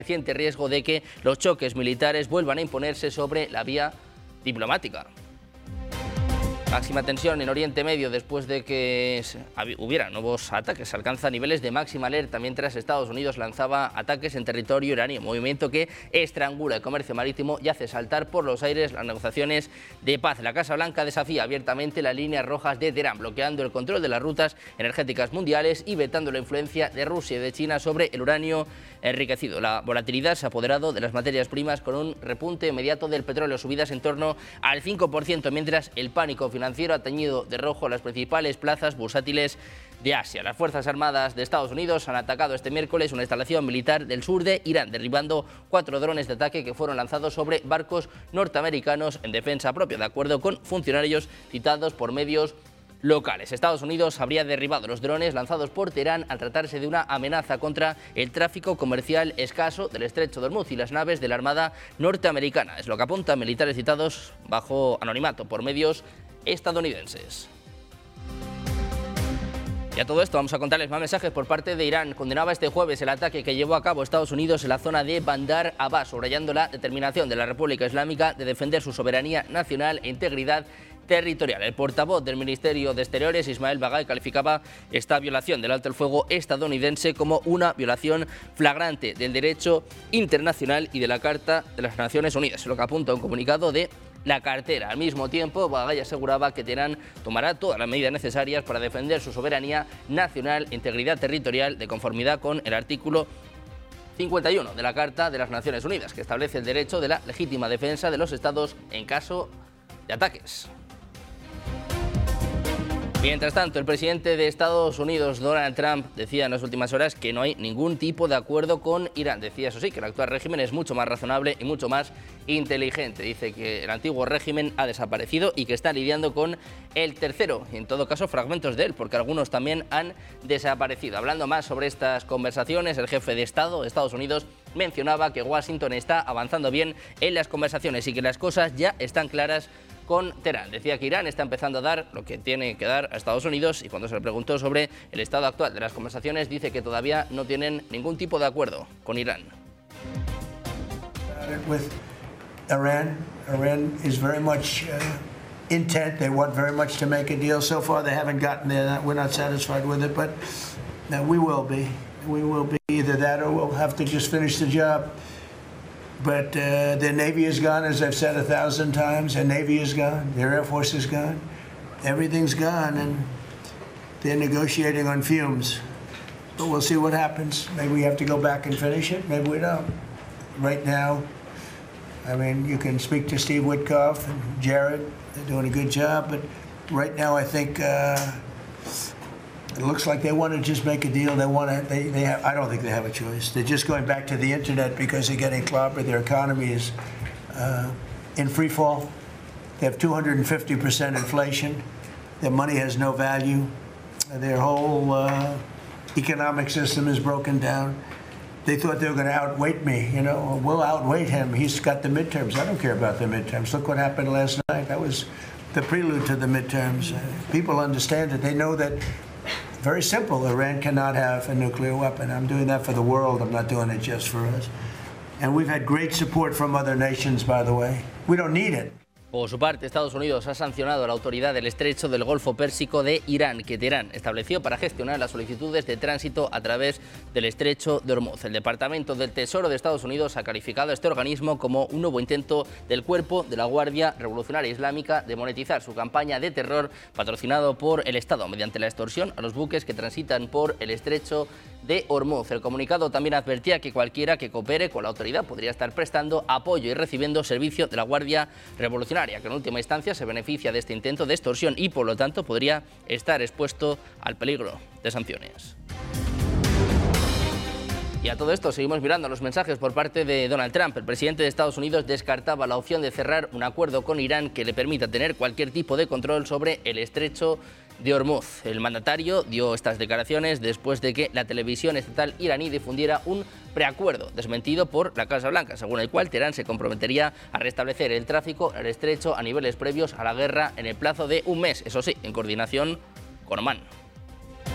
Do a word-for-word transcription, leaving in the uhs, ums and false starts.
creciente riesgo de que los choques militares vuelvan a imponerse sobre la vía diplomática. Máxima tensión en Oriente Medio después de que hubiera nuevos ataques. Alcanza niveles de máxima alerta mientras Estados Unidos lanzaba ataques en territorio iraní, movimiento que estrangula el comercio marítimo y hace saltar por los aires las negociaciones de paz. La Casa Blanca desafía abiertamente las líneas rojas de Teherán, bloqueando el control de las rutas energéticas mundiales y vetando la influencia de Rusia y de China sobre el uranio enriquecido. La volatilidad se ha apoderado de las materias primas con un repunte inmediato del petróleo, subidas en torno al cinco por ciento, mientras el pánico financiero financiero ha teñido de rojo las principales plazas bursátiles de Asia. Las Fuerzas Armadas de Estados Unidos han atacado este miércoles una instalación militar del sur de Irán, derribando cuatro drones de ataque que fueron lanzados sobre barcos norteamericanos en defensa propia, de acuerdo con funcionarios citados por medios locales. Estados Unidos habría derribado los drones lanzados por Teherán al tratarse de una amenaza contra el tráfico comercial escaso del estrecho de Hormuz y las naves de la Armada norteamericana. Es lo que apuntan militares citados bajo anonimato por medios estadounidenses. Y a todo esto vamos a contarles más mensajes por parte de Irán. Condenaba este jueves el ataque que llevó a cabo Estados Unidos en la zona de Bandar Abbas, subrayando la determinación de la República Islámica de defender su soberanía nacional e integridad territorial. El portavoz del Ministerio de Exteriores, Ismael Bagay, calificaba esta violación del alto el fuego estadounidense como una violación flagrante del derecho internacional y de la Carta de las Naciones Unidas, lo que apunta a un comunicado de la cartera. Al mismo tiempo, Bagay aseguraba que Teherán tomará todas las medidas necesarias para defender su soberanía nacional e integridad territorial de conformidad con el artículo cincuenta y uno de la Carta de las Naciones Unidas, que establece el derecho de la legítima defensa de los estados en caso de ataques. Mientras tanto, el presidente de Estados Unidos, Donald Trump, decía en las últimas horas que no hay ningún tipo de acuerdo con Irán. Decía, eso sí, que el actual régimen es mucho más razonable y mucho más inteligente. Dice que el antiguo régimen ha desaparecido y que está lidiando con el tercero, y en todo caso fragmentos de él, porque algunos también han desaparecido. Hablando más sobre estas conversaciones, el jefe de Estado de Estados Unidos mencionaba que Washington está avanzando bien en las conversaciones y que las cosas ya están claras con Teherán. Decía que Irán está empezando a dar lo que tiene que dar a Estados Unidos y cuando se le preguntó sobre el estado actual de las conversaciones dice que todavía no tienen ningún tipo de acuerdo con Irán. With Iran, Iran is very much uh, intent. They want very much to make a deal. So far, they haven't gotten there. We're not satisfied with it, but uh, we will be. We will be either that or we'll have to just finish the job. But uh, their Navy is gone, as I've said a thousand times. Their Navy is gone. Their Air Force is gone. Everything's gone, and they're negotiating on fumes. But we'll see what happens. Maybe we have to go back and finish it. Maybe we don't. Right now, I mean, you can speak to Steve Witkoff and Jared. They're doing a good job. But right now, I think uh, it looks like they want to just make a deal. They want to. They, they have. I don't think they have a choice. They're just going back to the internet because they're getting clobbered. Their economy is uh, in free fall. They have two hundred fifty percent inflation. Their money has no value. Their whole uh, economic system is broken down. They thought they were going to outweight me. You know, we'll outweight him. He's got the midterms. I don't care about the midterms. Look what happened last night. That was the prelude to the midterms. Uh, people understand it. They know that. Very simple. Iran cannot have a nuclear weapon. I'm doing that for the world. I'm not doing it just for us. And we've had great support from other nations, by the way. We don't need it. Por su parte, Estados Unidos ha sancionado a la autoridad del estrecho del Golfo Pérsico de Irán, que Teherán estableció para gestionar las solicitudes de tránsito a través del estrecho de Hormuz. El Departamento del Tesoro de Estados Unidos ha calificado a este organismo como un nuevo intento del cuerpo de la Guardia Revolucionaria Islámica de monetizar su campaña de terror patrocinado por el Estado mediante la extorsión a los buques que transitan por el estrecho de Hormuz. El comunicado también advertía que cualquiera que coopere con la autoridad podría estar prestando apoyo y recibiendo servicio de la Guardia Revolucionaria, que en última instancia se beneficia de este intento de extorsión y por lo tanto podría estar expuesto al peligro de sanciones. Y a todo esto seguimos mirando los mensajes por parte de Donald Trump. El presidente de Estados Unidos descartaba la opción de cerrar un acuerdo con Irán que le permita tener cualquier tipo de control sobre el estrecho de Hormuz. El mandatario dio estas declaraciones después de que la televisión estatal iraní difundiera un preacuerdo desmentido por la Casa Blanca, según el cual Teherán se comprometería a restablecer el tráfico en el estrecho a niveles previos a la guerra en el plazo de un mes, eso sí, en coordinación con Omán.